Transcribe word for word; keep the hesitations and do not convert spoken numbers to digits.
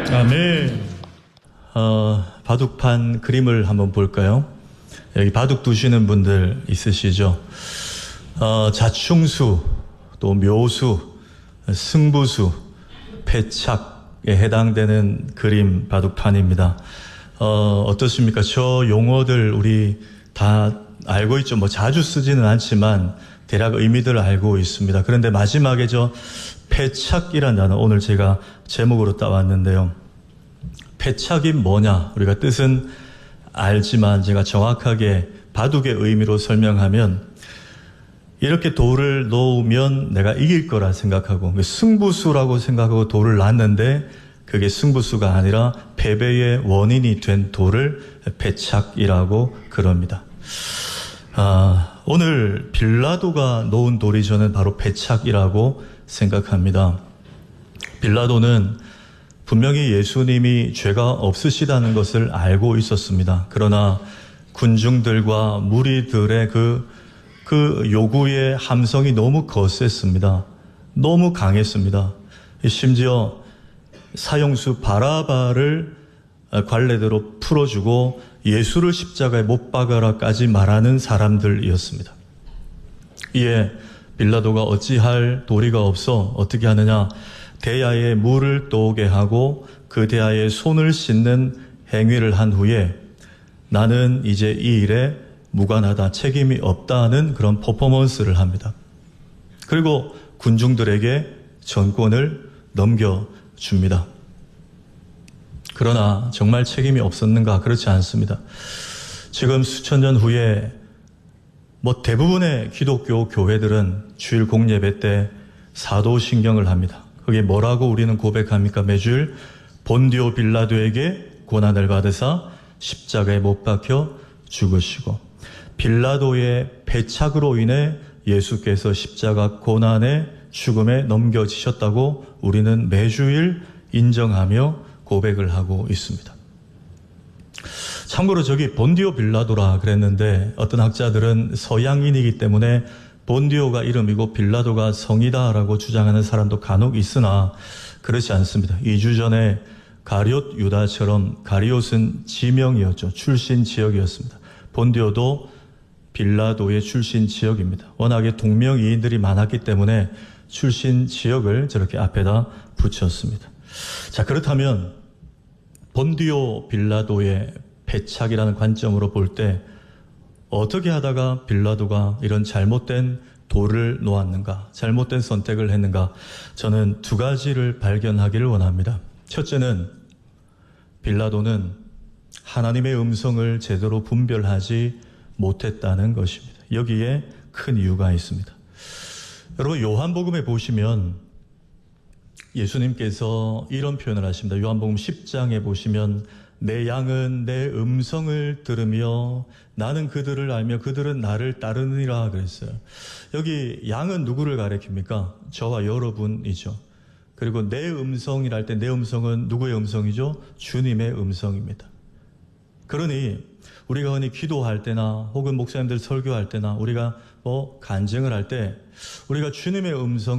아멘. 어, 바둑판 그림을 한번 볼까요? 여기 바둑 두시는 분들 있으시죠? 어, 자충수, 또 묘수, 승부수, 패착에 해당되는 그림 바둑판입니다. 어, 어떻습니까? 저 용어들 우리 다 알고 있죠. 뭐 자주 쓰지는 않지만 대략 의미들을 알고 있습니다. 그런데 마지막에 저 패착이라는 단어 오늘 제가 제목으로 따왔는데요. 패착이 뭐냐? 우리가 뜻은 알지만 제가 정확하게 바둑의 의미로 설명하면 이렇게 돌을 놓으면 내가 이길 거라 생각하고 승부수라고 생각하고 돌을 놨는데 그게 승부수가 아니라 패배의 원인이 된 돌을 패착이라고 그럽니다. 아, 오늘 빌라도가 놓은 돌이 저는 바로 패착이라고 생각합니다. 빌라도는 분명히 예수님이 죄가 없으시다는 것을 알고 있었습니다. 그러나 군중들과 무리들의 그, 그 요구의 함성이 너무 거셌습니다. 너무 강했습니다. 심지어 사형수 바라바를 관례대로 풀어주고 예수를 십자가에 못 박아라까지 말하는 사람들이었습니다. 이에 빌라도가 어찌할 도리가 없어 어떻게 하느냐, 대야에 물을 떠오게 하고 그 대야에 손을 씻는 행위를 한 후에 나는 이제 이 일에 무관하다, 책임이 없다는 그런 퍼포먼스를 합니다. 그리고 군중들에게 전권을 넘겨줍니다. 그러나 정말 책임이 없었는가? 그렇지 않습니다. 지금 수천 년 후에 뭐 대부분의 기독교 교회들은 주일 공예배 때 사도신경을 합니다. 그게 뭐라고 우리는 고백합니까? 매주일 본디오 빌라도에게 고난을 받으사 십자가에 못 박혀 죽으시고 빌라도의 패착으로 인해 예수께서 십자가 고난의 죽음에 넘겨지셨다고 우리는 매주일 인정하며 고백을 하고 있습니다. 참고로 저기 본디오 빌라도라 그랬는데 어떤 학자들은 서양인이기 때문에 본디오가 이름이고 빌라도가 성이다라고 주장하는 사람도 간혹 있으나 그렇지 않습니다. 이 주 전에 가룟 유다처럼 가룟은 지명이었죠. 출신 지역이었습니다. 본디오도 빌라도의 출신 지역입니다. 워낙에 동명이인들이 많았기 때문에 출신 지역을 저렇게 앞에다 붙였습니다. 자, 그렇다면 본디오 빌라도의 패착이라는 관점으로 볼 때 어떻게 하다가 빌라도가 이런 잘못된 돌을 놓았는가, 잘못된 선택을 했는가, 저는 두 가지를 발견하기를 원합니다. 첫째는 빌라도는 하나님의 음성을 제대로 분별하지 못했다는 것입니다. 여기에 큰 이유가 있습니다. 여러분, 요한복음에 보시면 예수님께서 이런 표현을 하십니다. 요한복음 십 장에 보시면 내 양은 내 음성을 들으며 나는 그들을 알며 그들은 나를 따르느니라 그랬어요. 여기 양은 누구를 가리킵니까? 저와 여러분이죠. 그리고 내 음성이라 할 때 내 음성은 누구의 음성이죠? 주님의 음성입니다. 그러니 우리가 흔히 기도할 때나 혹은 목사님들 설교할 때나 우리가 뭐 간증을 할 때 우리가 주님의 음성